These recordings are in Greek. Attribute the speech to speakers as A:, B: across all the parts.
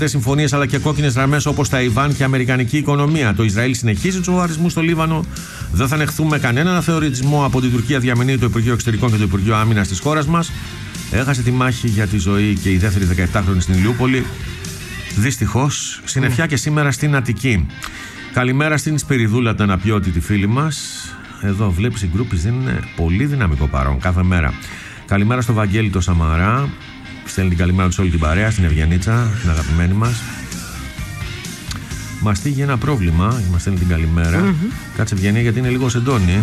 A: συμφωνίες αλλά και κόκκινες γραμμές όπως Ταϊβάν και αμερικανική οικονομία. Το Ισραήλ συνεχίζει τους βομβαρδισμούς στο Λίβανο. Δεν θα ανεχθούμε κανέναν θεωρητισμό από την Τουρκία, διαμηνύει το Υπουργείο Εξωτερικών και το Υπουργείο Άμυνας της χώρας μας. Έχασε τη μάχη για τη ζωή και η δεύτερη 17χρονη στην Ηλιούπολη. Δυστυχώς, συννεφιά και σήμερα στην Αττική. Καλημέρα στην Σπυριδούλα, την αναπιότητη φίλη μας. Εδώ βλέπεις οι γκρούπες δίνουν πολύ δυναμικό παρόν κάθε μέρα. Καλημέρα στο Βαγγέλη το Σαμαρά. Στέλνει την καλημέρα του σε όλη την παρέα, στην Ευγενίτσα, την αγαπημένη μας. Μας θίγει ένα πρόβλημα, μας στέλνει την καλημέρα. Κάτσε Ευγενία γιατί είναι λίγο σεντόνι.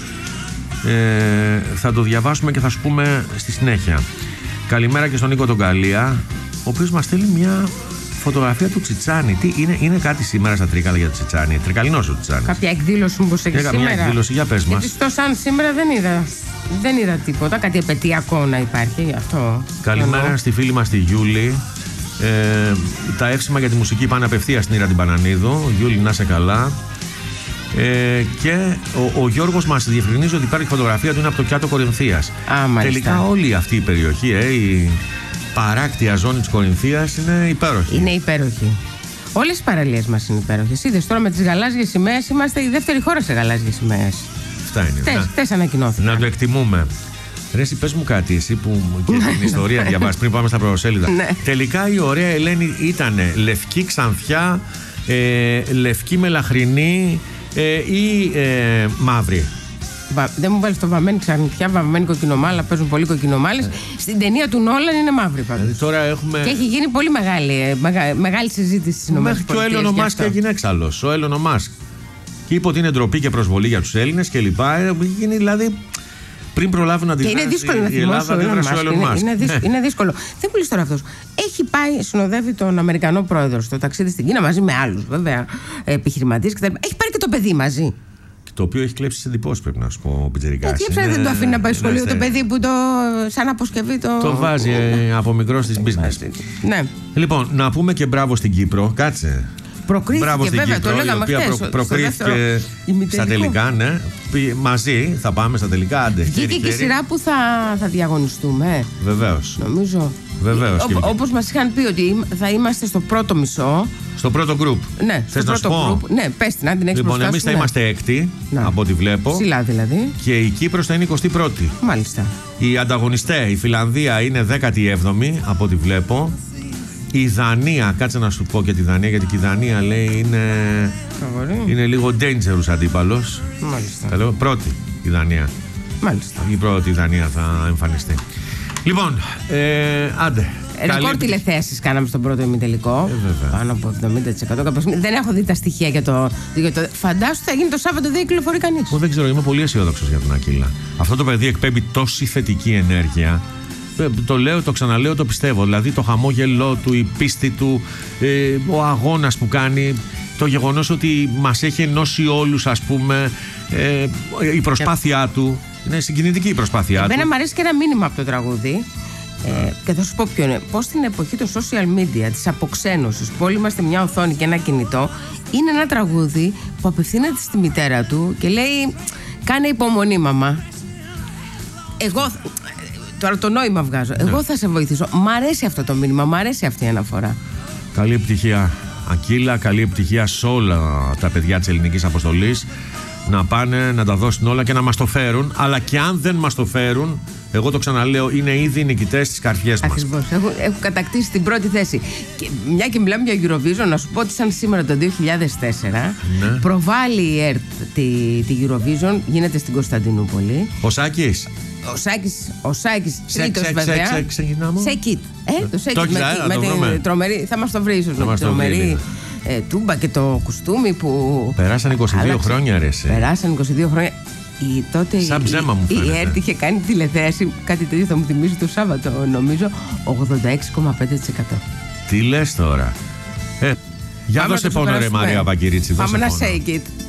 A: Θα το διαβάσουμε και θα σου πούμε στη συνέχεια. Καλημέρα και στον Νίκο τον Καλία, ο οποίος μας στέλνει μια φωτογραφία του Τσιτσάνη. Τι είναι κάτι σήμερα στα Τρίκαλα για το Τσιτσάνη? Τρικαλινός ο Τσιτσάνης.
B: Κάποια εκδήλωση που έχει σήμερα?
A: Μια εκδήλωση, για πες μας.
B: Γιατί στο σαν σήμερα δεν είδα τίποτα, κάτι επαιτειακό να υπάρχει γι' αυτό.
A: Καλημέρα στη φίλη μας τη Γιούλη. Τα εύσημα για τη μουσική πάνε απευθείας στην Ήρα την Πανανίδου. Γιούλη, να είσαι καλά. Και ο Γιώργος μας διευκρινίζει ότι υπάρχει φωτογραφία του, είναι από το Κιάτο Κορινθίας. Τελικά όλη αυτή η περιοχή, η παράκτια ζώνη της Κορινθίας είναι υπέροχη.
B: Είναι υπέροχη. Όλες οι παραλίες μας είναι υπέροχες. Είδες τώρα με τις γαλάζιες σημαίες, είμαστε η δεύτερη χώρα σε γαλάζιες σημαίες.
A: Αυτά είναι.
B: Χτες ανακοινώθηκαν.
A: Να το εκτιμούμε. Ρε, εσύ πες μου κάτι, εσύ που και την ιστορία διαβάζεις πριν πάμε στα πρωτοσέλιδα. Τελικά η ωραία Ελένη ήταν λευκή ξανθιά, λευκή μελαχρινή ή μαύρη?
B: Δεν μου βάλεις το βαμμένη ξανθιά, βαμμένη κοκκινομάλα, παίζουν πολύ κοκκινομάλες. Στην ταινία του Νόλαν είναι μαύρη πάντως.
A: Δηλαδή τώρα έχουμε...
B: Και έχει γίνει πολύ μεγάλη συζήτηση στις ΗΠΑ.
A: Μέχρι και ο Έλλον Μάσκ έγινε έξαλλος. Ο Έλλον Μάσκ. Και είπε ότι είναι ντροπή και προσβολή για τους Έλληνες και λοιπά. Γίνει δηλαδή πριν προλάβουν να αντιδράσει.
B: Είναι δύσκολο να θυμώσει ο Έλλον Μάσκ. Είναι δύσκολο. Δεν μου λες τώρα αυτός. Έχει πάει, συνοδεύει τον Αμερικανό πρόεδρο στο ταξίδι στην Κίνα μαζί με άλλους βέβαια επιχειρηματίες κτλ. Έχει πάρει και το παιδί μαζί.
A: Το οποίο έχει κλέψει τις εντυπώσεις, πρέπει να σου πω, ο Πιτσιρικάς.
B: Γιατί δεν το αφήνει να πάει σχολείο το παιδί που σαν αποσκευή
A: το βάζει από μικρό στις business.
B: Ναι.
A: Λοιπόν, να πούμε και μπράβο στην Κύπρο. Κάτσε.
B: Προκρίθηκε βέβαια, το λέγαμε χθες.
A: Προκρίθηκε στα τελικά, ναι. Μαζί θα πάμε στα τελικά, άντε.
B: Βγήκε και σειρά που θα διαγωνιστούμε.
A: Βεβαίως.
B: Νομίζω.
A: Βεβαίως.
B: Όπως μας είχαν πει ότι θα είμαστε στο πρώτο μισό.
A: Στο πρώτο γκρουπ.
B: Ναι,
A: θες στο πρώτο
B: γκρουπ. Ναι, πες την, αν την έχεις
A: λοιπόν, εμείς θα είμαστε έκτη, από ό,τι βλέπω.
B: Ψηλά δηλαδή.
A: Και η Κύπρος θα είναι 21η.
B: Μάλιστα.
A: Οι ανταγωνιστές, η Φιλανδία είναι 17η, από ό,τι βλέπω. Η Δανία, κάτσε να σου πω και τη Δανία, γιατί και η Δανία λέει είναι λίγο dangerous αντίπαλος.
B: Μάλιστα.
A: Θα λέω πρώτη η Δανία.
B: Μάλιστα.
A: Η πρώτη η Δανία θα εμφανιστεί. Λοιπόν, άντε.
B: Ρεκόρ τηλεθέσεις κάναμε στον πρώτο ημιτελικό. Πάνω από 70%. Δεν έχω δει τα στοιχεία για το. Φαντάσου θα γίνει το Σάββατο, δεν κυκλοφορεί κανείς.
A: Δεν ξέρω, είμαι πολύ αισιόδοξος για τον Ακύλα. Αυτό το παιδί εκπέμπει τόση θετική ενέργεια. Το λέω, το ξαναλέω, το πιστεύω. Δηλαδή το χαμόγελό του, η πίστη του, ο αγώνας που κάνει, το γεγονός ότι μας έχει ενώσει όλους, ας πούμε, η προσπάθειά του. Είναι συγκινητική η προσπάθειά του.
B: Εμένα μου αρέσει και ένα μήνυμα από το τραγούδι. Και θα σου πω ποιο είναι. Πώς στην εποχή των social media, της αποξένωσης, που όλοι είμαστε μια οθόνη και ένα κινητό, είναι ένα τραγούδι που απευθύνεται στη μητέρα του και λέει: κάνε υπομονή, μαμά. Εγώ. Τώρα το νόημα βγάζω. Εγώ θα σε βοηθήσω. Μ' αρέσει αυτό το μήνυμα, μ' αρέσει αυτή η αναφορά.
A: Καλή επιτυχία, Ακύλα, καλή επιτυχία σε όλα τα παιδιά της ελληνικής αποστολής. Να πάνε, να τα δώσουν όλα και να μας το φέρουν. Αλλά και αν δεν μας το φέρουν, εγώ το ξαναλέω, είναι ήδη νικητές στις καρδιές μας.
B: Ακριβώς. Έχω κατακτήσει την πρώτη θέση. Και μια και μιλάμε για Eurovision, να σου πω ότι σαν σήμερα το 2004 προβάλλει η ΕΡΤ τη Eurovision, γίνεται στην Κωνσταντινούπολη.
A: Ο Σάκης.
B: Ο Σάκης τρίτος βέβαια. Σε κιτ. Το Σάκης με την τρομερή. Θα μας το βρει ίσως με την τρομερή τούμπα και το κουστούμι που.
A: Περάσαν 22 χρόνια, ρε.
B: Περάσαν 22 χρόνια. Τότε
A: σαν ψέμα μου φαίνεται.
B: Η ΕΡΤ είχε κάνει τηλεθέαση, κάτι τέτοιο θα μου θυμίσει το Σάββατο, νομίζω, 86,5%.
A: Τι λες τώρα? Για δώσε πόνο, ρε Μαρία Παγκυρίτσι.
B: Πάμε να shake it.